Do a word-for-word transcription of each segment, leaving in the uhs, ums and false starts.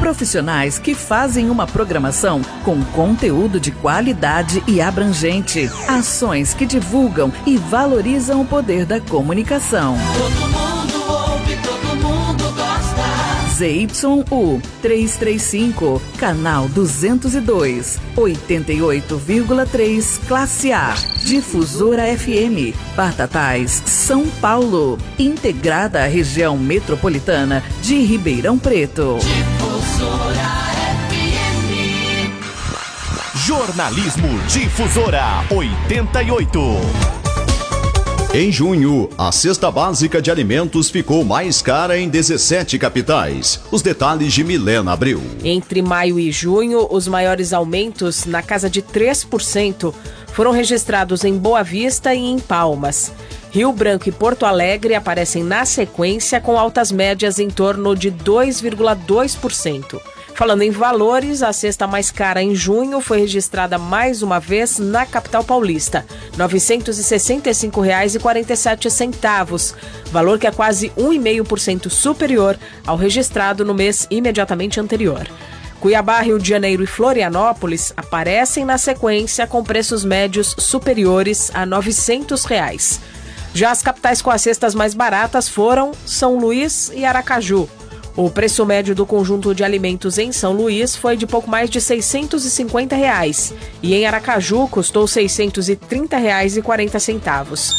Profissionais que fazem uma programação com conteúdo de qualidade e abrangente. Ações que divulgam e valorizam o poder da comunicação. Todo mundo ouve, todo mundo gosta. Z Y U trezentos e trinta e cinco, canal duzentos e dois, oitenta e oito vírgula três, classe A. Difusora F M, Batatais, São Paulo. Integrada à região metropolitana de Ribeirão Preto. Difusora F M. Jornalismo Difusora oitenta e oito. Em junho, a cesta básica de alimentos ficou mais cara em dezessete capitais. Os detalhes de Milena Abreu. Entre maio e junho, os maiores aumentos, na casa de três por cento, foram registrados em Boa Vista e em Palmas. Rio Branco e Porto Alegre aparecem na sequência com altas médias em torno de dois vírgula dois por cento. Falando em valores, a cesta mais cara em junho foi registrada mais uma vez na capital paulista, novecentos e sessenta e cinco reais e quarenta e sete centavos, valor que é quase um vírgula cinco por cento superior ao registrado no mês imediatamente anterior. Cuiabá, Rio de Janeiro e Florianópolis aparecem na sequência com preços médios superiores a novecentos reais. Já as capitais com as cestas mais baratas foram São Luís e Aracaju. O preço médio do conjunto de alimentos em São Luís foi de pouco mais de seiscentos e cinquenta reais e em Aracaju custou seiscentos e trinta reais e quarenta centavos.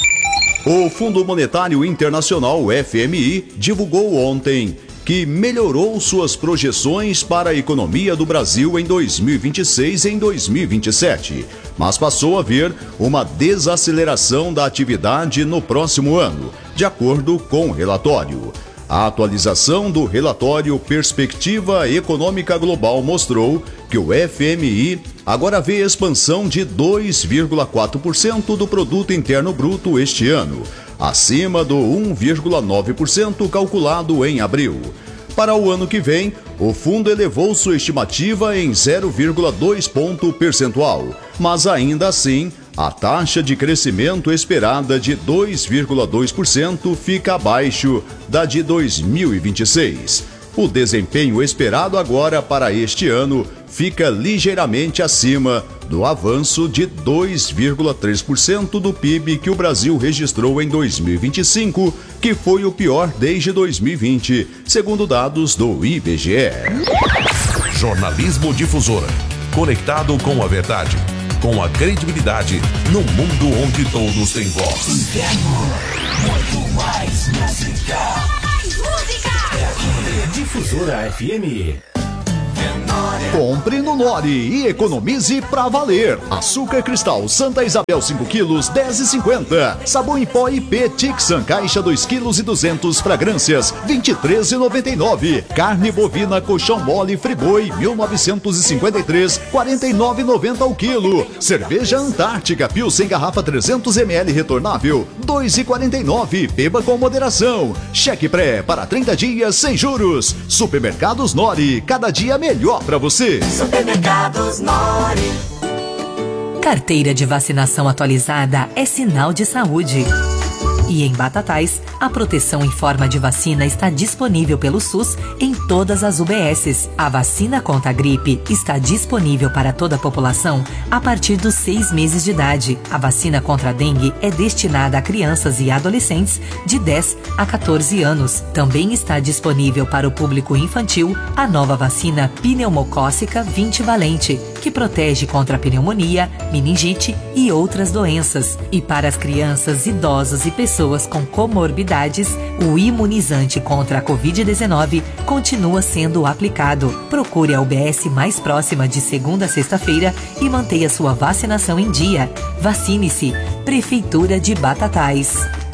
O Fundo Monetário Internacional, F M I, divulgou ontem que melhorou suas projeções para a economia do Brasil em dois mil e vinte e seis e em dois mil e vinte e sete, mas passou a haver uma desaceleração da atividade no próximo ano, de acordo com o relatório. A atualização do relatório Perspectiva Econômica Global mostrou que o F M I agora vê expansão de dois vírgula quatro por cento do Produto Interno Bruto este ano, acima do um vírgula nove por cento calculado em abril. Para o ano que vem, o fundo elevou sua estimativa em zero vírgula dois ponto percentual, mas ainda assim, a taxa de crescimento esperada de dois vírgula dois por cento fica abaixo da de dois mil e vinte e seis. O desempenho esperado agora para este ano fica ligeiramente acima do avanço de dois vírgula três por cento do P I B que o Brasil registrou em dois mil e vinte e cinco, que foi o pior desde dois mil e vinte, segundo dados do I B G E. Jornalismo Difusora, conectado com a verdade, com a credibilidade, no mundo onde todos têm voz. Muito mais música. Mais música. Difusora F M. Compre no Nori e economize pra valer. Açúcar cristal Santa Isabel cinco quilos, dez e cinquenta. Sabão em pó I P Tixan caixa dois quilos e duzentos, fragrâncias vinte e três e noventa e nove. Carne bovina colchão mole Friboi mil novecentos e cinquenta e três, quarenta e nove e noventa o quilo. Cerveja Antártica Pilsen garrafa trezentos mililitros retornável, dois e quarenta e nove. Beba com moderação. Cheque pré para trinta dias sem juros. Supermercados Nori, cada dia melhor pra você. Supermercados Nori. Carteira de vacinação atualizada é sinal de saúde. E em Batatais, a proteção em forma de vacina está disponível pelo SUS em todas as U B Ss. A vacina contra a gripe está disponível para toda a população a partir dos seis meses de idade. A vacina contra a dengue é destinada a crianças e adolescentes de dez a quatorze anos. Também está disponível para o público infantil a nova vacina pneumocócica vinte valente, que protege contra a pneumonia, meningite e outras doenças. E para as crianças, idosos e pessoas pessoas com comorbidades, o imunizante contra a covid dezenove continua sendo aplicado. Procure a U B S mais próxima de segunda a sexta-feira e mantenha sua vacinação em dia. Vacine-se. Prefeitura de Batatais.